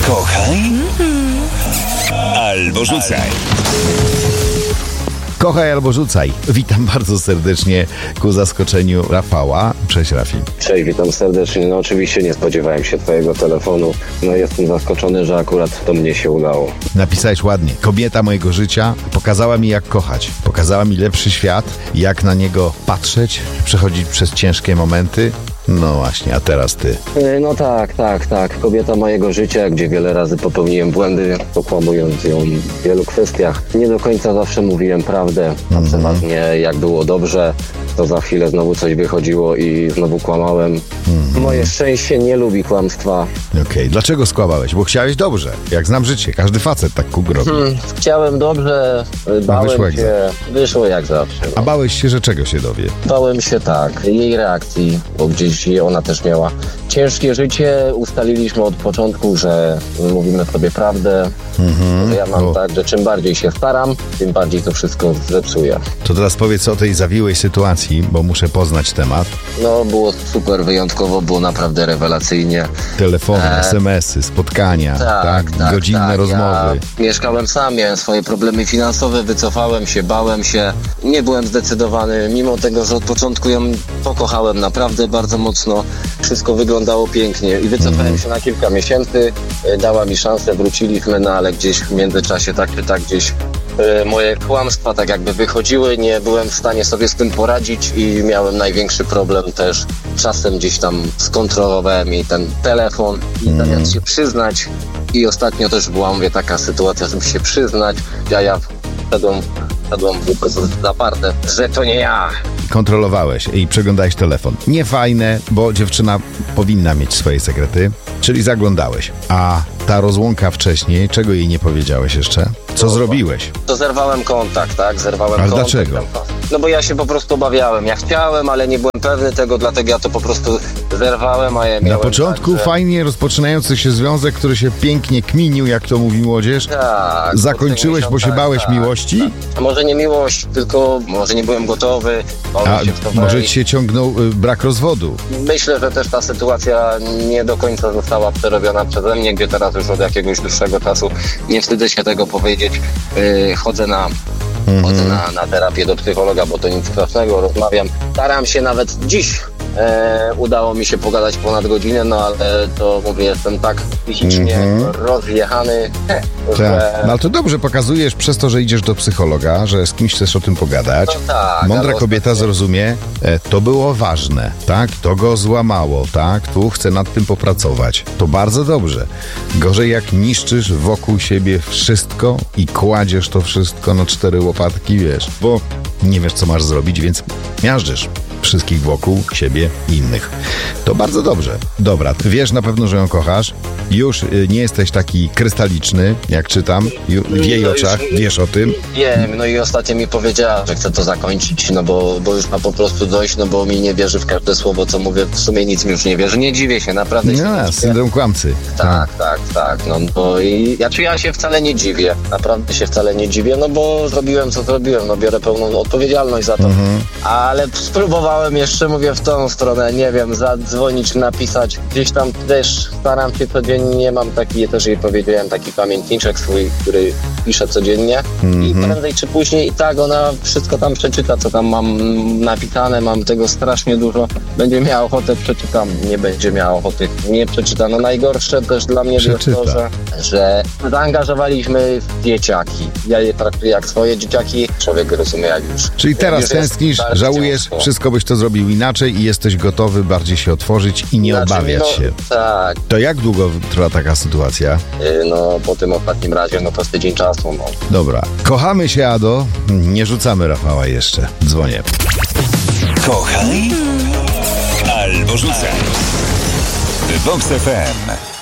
Kochaj albo rzucaj. Kochaj albo rzucaj. Witam bardzo serdecznie ku zaskoczeniu Rafała. Cześć, Rafi. Cześć, witam serdecznie. No oczywiście nie spodziewałem się twojego telefonu. No jestem zaskoczony, że akurat to mnie się udało. Napisałeś ładnie. Kobieta mojego życia pokazała mi, jak kochać. Pokazała mi lepszy świat, jak na niego patrzeć, przechodzić przez ciężkie momenty. No właśnie, a teraz ty. No tak. Kobieta mojego życia, gdzie wiele razy popełniłem błędy, okłamując ją w wielu kwestiach. Nie do końca zawsze mówiłem prawdę, a przeważnie jak było dobrze, to za chwilę znowu coś wychodziło i znowu kłamałem. Moje szczęście nie lubi kłamstwa. Okej, dlaczego skłamałeś? Bo chciałeś dobrze. Jak znam życie, każdy facet tak robi. Chciałem dobrze, bałem się, wyszło jak zawsze. A bałeś się, że czego się dowie? Bałem się jej reakcji, bo gdzieś ona też miała ciężkie życie. Ustaliliśmy od początku, że mówimy sobie prawdę. Że ja mam tak, że czym bardziej się staram, tym bardziej to wszystko zepsuję. To teraz powiedz o tej zawiłej sytuacji, bo muszę poznać temat. No, było super wyjątkowo, było naprawdę rewelacyjnie. Telefony, SMS-y, spotkania, godzinne rozmowy. Ja mieszkałem sam, miałem swoje problemy finansowe, wycofałem się, bałem się, nie byłem zdecydowany, mimo tego, że od początku ją pokochałem naprawdę bardzo mocno. Wszystko wyglądało pięknie i wycofałem się na kilka miesięcy, dała mi szansę, wróciliśmy, no ale gdzieś w międzyczasie tak czy tak gdzieś moje kłamstwa tak jakby wychodziły, nie byłem w stanie sobie z tym poradzić i miałem największy problem też. Czasem gdzieś tam skontrolowałem jej ten telefon i zamiast się przyznać, i ostatnio też była, mówię, taka sytuacja, żeby się przyznać, ja wszedłem w zaparte, że to nie ja. Kontrolowałeś i przeglądałeś telefon. Nie fajne, bo dziewczyna powinna mieć swoje sekrety, czyli zaglądałeś. A ta rozłąka wcześniej, czego jej nie powiedziałeś jeszcze? Co zrobiłeś? To zerwałem kontakt, tak? Ale dlaczego? No bo ja się po prostu obawiałem. Ja chciałem, ale nie byłem pewny tego, dlatego ja to po prostu zerwałem, a ja miałem. Na początku fajnie rozpoczynający się związek, który się pięknie kminił, jak to mówi młodzież. Tak. Zakończyłeś, bo się bałeś miłości? A może nie miłość, tylko może nie byłem gotowy. Może ci się ciągnął brak rozwodu? Myślę, że też ta sytuacja nie do końca została przerobiona przeze mnie, gdzie teraz już od jakiegoś dłuższego czasu, nie wstydzę się tego powiedzieć, chodzę na terapię do psychologa, bo to nic strasznego, rozmawiam. Staram się nawet dziś. Udało mi się pogadać ponad godzinę, no ale to mówię, jestem tak psychicznie rozjechany, że... No ale to dobrze pokazujesz przez to, że idziesz do psychologa, że z kimś chcesz o tym pogadać. No tak, mądra kobieta zrozumie, to było ważne, tak? To go złamało, tak? Tu chcę nad tym popracować. To bardzo dobrze. Gorzej jak niszczysz wokół siebie wszystko i kładziesz to wszystko na 4 łopatki, wiesz, bo nie wiesz, co masz zrobić, więc miażdżysz wszystkich wokół siebie i innych. To bardzo dobrze. Dobra, wiesz na pewno, że ją kochasz. Już nie jesteś taki krystaliczny, jak czytam. W jej oczach wiesz o tym. Wiem, no i ostatnio mi powiedziała, że chce to zakończyć, no bo już ma po prostu dojść, no bo mi nie wierzy w każde słowo, co mówię. W sumie nic mi już nie wierzy. Nie dziwię się, naprawdę się nie dziwię. Syndrom kłamcy. Tak. No i ja się wcale nie dziwię. Naprawdę się wcale nie dziwię, no bo zrobiłem, co zrobiłem. No biorę pełną odpowiedzialność za to. Ale spróbowałem jeszcze, mówię, w tą stronę, nie wiem, zadzwonić, napisać. Gdzieś tam też staram się codziennie, mam taki, też jej powiedziałem, taki pamiętniczek swój, który piszę codziennie i prędzej czy później i tak ona wszystko tam przeczyta, co tam mam napisane, mam tego strasznie dużo. Będzie miała ochotę, przeczytam, nie będzie miała ochoty, nie przeczyta. No najgorsze też dla mnie jest to, że zaangażowaliśmy w dzieciaki. Ja je traktuję jak swoje dzieciaki, człowiek rozumie jak już. Czyli teraz tęsknisz, żałujesz, wszystko byś to zrobił inaczej i jesteś gotowy bardziej się otworzyć i nie obawiać się. Tak. To jak długo trwa taka sytuacja? No po tym ostatnim razie, no to z tydzień czasu. No. Dobra. Kochamy się, Ado. Nie rzucamy Rafała jeszcze. Dzwonię. Kochaj albo rzucaj. Vox FM.